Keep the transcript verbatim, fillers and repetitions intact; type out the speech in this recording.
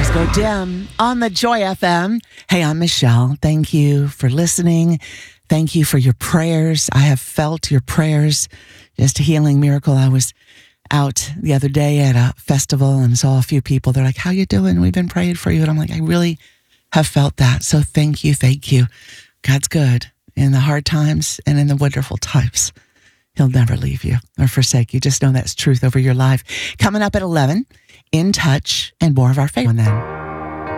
Lights go dim on the Joy F M. Hey, I'm Michelle. Thank you for listening. Thank you for your prayers. I have felt your prayers. Just a healing miracle. I was out the other day at a festival and saw a few people. They're like, how you doing? We've been praying for you. And I'm like, I really have felt that. So thank you. Thank you. God's good in the hard times and in the wonderful times. He'll never leave you or forsake you. Just know that's truth over your life. Coming up at eleven, In Touch, and more of our faith. And then